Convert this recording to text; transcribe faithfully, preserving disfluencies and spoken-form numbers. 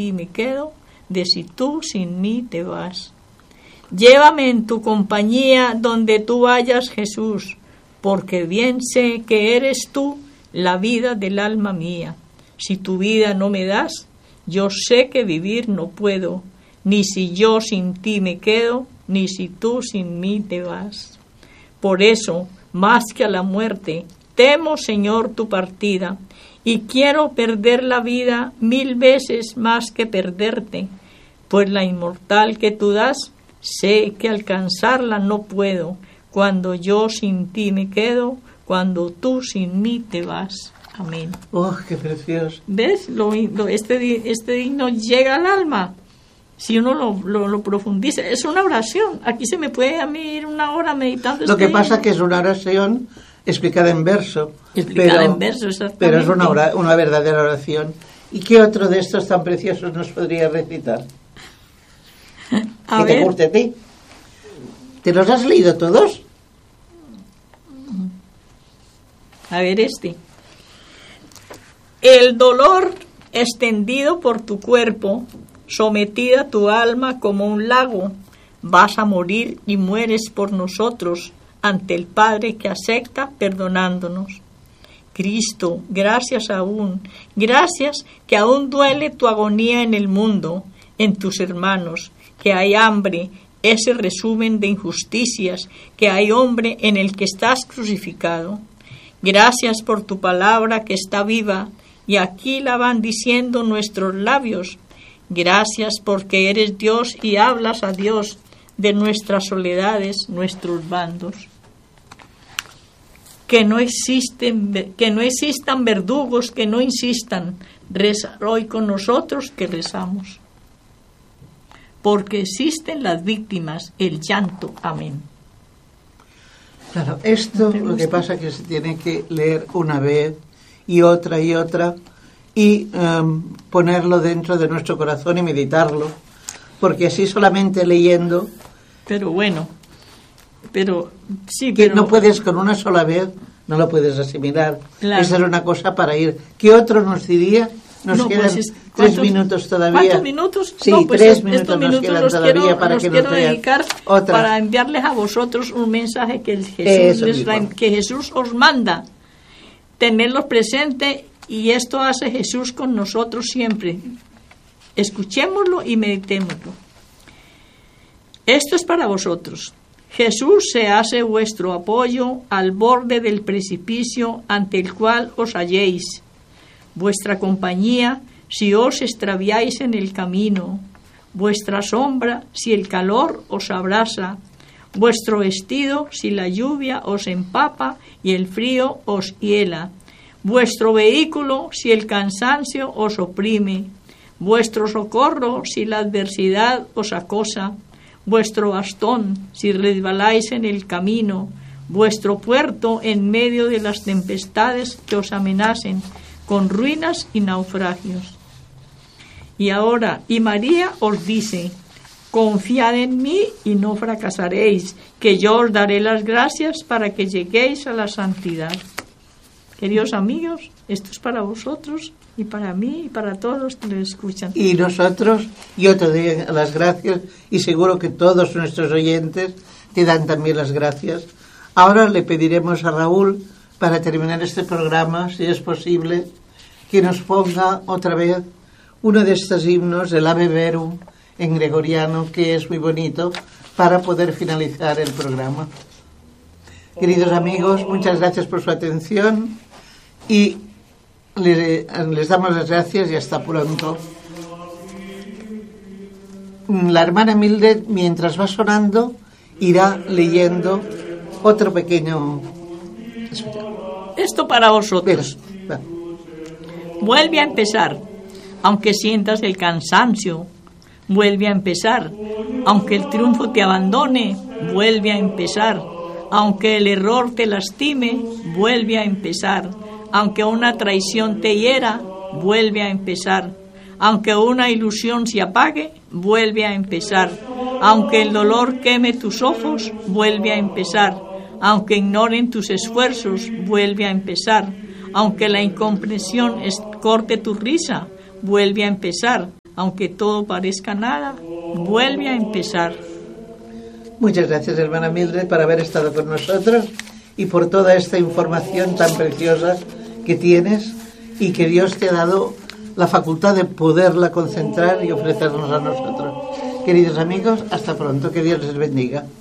ti me quedo, de si tú sin mí te vas. Llévame en tu compañía donde tú vayas, Jesús, porque bien sé que eres tú la vida del alma mía. Si tu vida no me das, yo sé que vivir no puedo, ni si yo sin ti me quedo, ni si tú sin mí te vas. Por eso, más que a la muerte, temo, Señor, tu partida, y quiero perder la vida mil veces más que perderte, pues la inmortal que tú das, sé que alcanzarla no puedo, cuando yo sin ti me quedo, cuando tú sin mí te vas. Amén. ¡Oh, qué precioso! ¿Ves? Lo, lo, este, este himno llega al alma. Si uno lo, lo, lo profundiza, es una oración. Aquí se me puede a mí ir una hora meditando. Lo este que pasa himno. Que es una oración explicada en verso. Explicada pero, en verso, exactamente. Pero es una, ora, una verdadera oración. ¿Y qué otro de estos tan preciosos nos podría recitar? A que ver. te guste a ti. ¿Te los has leído todos? A ver este. El dolor extendido por tu cuerpo, sometida tu alma como un lago, vas a morir y mueres por nosotros ante el Padre que acepta perdonándonos. Cristo, gracias aún, gracias que aún duele tu agonía en el mundo, en tus hermanos, que hay hambre, ese resumen de injusticias, que hay hombre en el que estás crucificado. Gracias por tu palabra que está viva, y aquí la van diciendo nuestros labios. Gracias porque eres Dios y hablas a Dios de nuestras soledades, nuestros bandos. Que no existen, que no existan verdugos, que no insistan. Rezar hoy con nosotros que rezamos. Porque existen las víctimas, el llanto. Amén. Claro, esto lo que pasa es que se tiene que leer una vez y otra y otra y um, ponerlo dentro de nuestro corazón y meditarlo, porque así solamente leyendo. Pero bueno, pero sí, que pero no puedes con una sola vez, no lo puedes asimilar. Claro. Esa es una cosa para ir. ¿Qué otro nos diría? Nos no, quedan pues es, tres minutos todavía. ¿Cuántos minutos? Sí, no, pues tres es, minutos estos nos minutos quedan los todavía quiero, para los que quiero nos vean dedicar otra. Para enviarles a vosotros un mensaje que el Jesús, Eso les, mismo. que Jesús os manda. Tenerlos presente, y esto hace Jesús con nosotros siempre. Escuchémoslo y meditémoslo. Esto es para vosotros. Jesús se hace vuestro apoyo al borde del precipicio ante el cual os halléis, vuestra compañía si os extraviáis en el camino, vuestra sombra si el calor os abrasa, vuestro vestido si la lluvia os empapa y el frío os hiela, vuestro vehículo si el cansancio os oprime, vuestro socorro si la adversidad os acosa, vuestro bastón si resbaláis en el camino, vuestro puerto en medio de las tempestades que os amenacen con ruinas y naufragios. Y ahora, y María os dice: confiad en mí y no fracasaréis, que yo os daré las gracias para que lleguéis a la santidad. Queridos amigos, esto es para vosotros y para mí y para todos los que lo escuchan. Y nosotros, yo te doy las gracias y seguro que todos nuestros oyentes te dan también las gracias. Ahora le pediremos a Raúl, para terminar este programa, si es posible, que nos ponga otra vez uno de estos himnos, el Ave Verum, en gregoriano, que es muy bonito, para poder finalizar el programa. Queridos amigos, muchas gracias por su atención y les, les damos las gracias y hasta pronto. La hermana Mildred, mientras va sonando, irá leyendo otro pequeño... Esto para vosotros. Espera, va. Vuelve a empezar, aunque sientas el cansancio. Vuelve a empezar, aunque el triunfo te abandone. Vuelve a empezar, aunque el error te lastime. Vuelve a empezar, aunque una traición te hiera. Vuelve a empezar, aunque una ilusión se apague. Vuelve a empezar, aunque el dolor queme tus ojos. Vuelve a empezar, aunque ignoren tus esfuerzos. Vuelve a empezar, aunque la incomprensión corte tu risa. Vuelve a empezar, Aunque todo parezca nada, vuelve a empezar. Muchas gracias, hermana Mildred, por haber estado con nosotros y por toda esta información tan preciosa que tienes y que Dios te ha dado la facultad de poderla concentrar y ofrecernos a nosotros. Queridos amigos, hasta pronto, que Dios les bendiga.